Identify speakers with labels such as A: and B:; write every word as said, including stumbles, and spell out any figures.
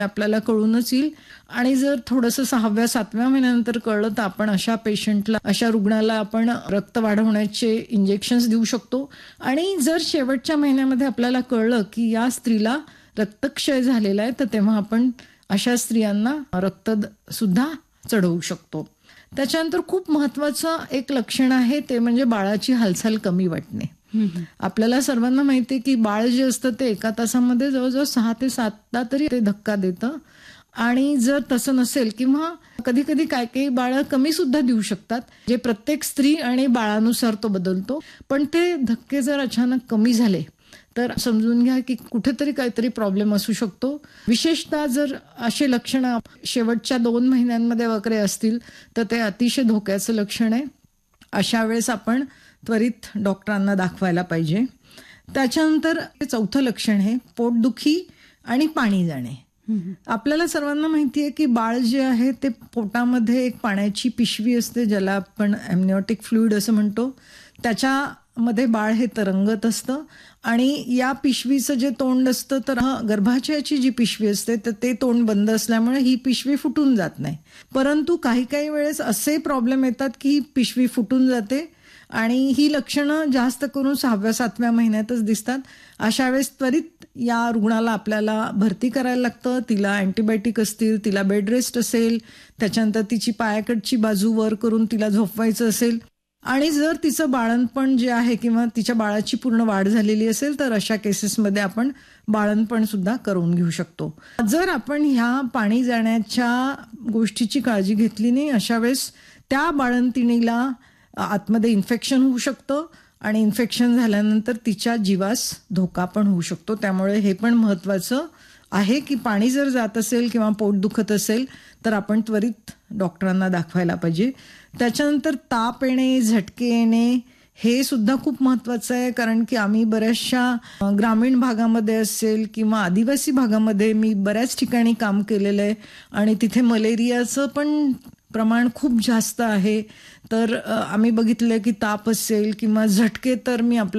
A: आपल्याला कळूनच येईल. आणि जर थोडंसं सहाव्या सातव्या महिन्यानंतर कळलं तर आपण अशा पेशंटला अशा रुग्णाला आपण रक्त वाढवण्याचे इंजेक्शन्स देऊ शकतो. आणि जर शेवटच्या महिन्यामध्ये आपल्याला कळलं की या स्त्रीला रक्तक्षय झालेला आहे तर तेव्हा आपण अशा स्त्रियांना रक्त सुद्धा चढवू शकतो. त्याच्यानंतर खूप महत्वाचं एक लक्षण आहे ते म्हणजे बाळाची हालचाल कमी वाटणे. आपल्याला सर्वांना माहिती आहे की बाळ जे असतं ते एका तासामध्ये जवळजवळ सहा ते सातदा तरी ते धक्का देतं. आणि जर तसं नसेल किंवा कधी कधी काय काही बाळ कमी सुद्धा देऊ शकतात, जे प्रत्येक स्त्री आणि बाळानुसार तो बदलतो. पण ते धक्के जर अचानक कमी झाले तर समजून घ्या की कुठेतरी काहीतरी प्रॉब्लेम असू शकतो. विशेषतः जर असे लक्षणं शेवटच्या दोन महिन्यांमध्ये वगैरे असतील तर ते अतिशय धोक्याचं लक्षण आहे. अशा वेळेस आपण त्वरित डॉक्टरांना दाखवायला पाहिजे. त्याच्यानंतर चौथं लक्षण आहे पोटदुखी आणि पाणी जाणे. आपल्याला सर्वांना माहिती आहे की बाळ जे आहे ते पोटामध्ये एक पाण्याची पिशवी असते ज्याला आपण एमनिओटिक फ्लुइड असं म्हणतो. त्याच्यामध्ये बाळ हे तरंगत असतं आणि या पिशवीचं जे तोंड असतं तर गर्भाशयाची जी पिशवी असते तर ते तोंड बंद असल्यामुळे ही पिशवी फुटून जात नाही. परंतु काही काही वेळेस असे प्रॉब्लेम येतात की ही पिशवी फुटून जाते आणि ही लक्षणं जास्त करून सहाव्या सातव्या महिन्यातच दिसतात. अशा वेळेस त्वरित या रुग्णाला आपल्याला भरती करायला लागतं. तिला अँटीबायोटिक असतील, तिला बेड रेस्ट असेल, त्याच्यानंतर तिची पायाकडची बाजू वर करून तिला झोपवायचं असेल आणि जर तिचं बाळंतपण जे आहे किंवा तिच्या बाळाची पूर्ण वाढ झालेली असेल तर अशा केसेसमध्ये आपण बाळंतपण सुद्धा करून घेऊ शकतो. जर आपण ह्या पाणी जाण्याच्या गोष्टीची काळजी घेतली नाही अशा वेळेस त्या बाळंतिणीला आतमध्ये इन्फेक्शन होऊ शकतं आणि इन्फेक्शन झाल्यानंतर तिच्या जीवास धोका पण होऊ शकतो. त्यामुळे हे पण महत्वाचं आहे की पाणी जर जात असेल किंवा पोट दुखत असेल तर आपण त्वरित डॉक्टरांना दाखवायला पाहिजे. त्याच्यानंतर ताप येणे, झटके येणे हे सुद्धा खूप महत्वाचं आहे. कारण की आम्ही बऱ्याचशा ग्रामीण भागामध्ये असेल किंवा आदिवासी भागामध्ये मी बऱ्याच ठिकाणी काम केलेलं आहे आणि तिथे मलेरियाचं पण प्रमाण खूप जास्त आहे. तर आम्ही बघितलं की ताप असेल किंवा झटके तर मी आपल्या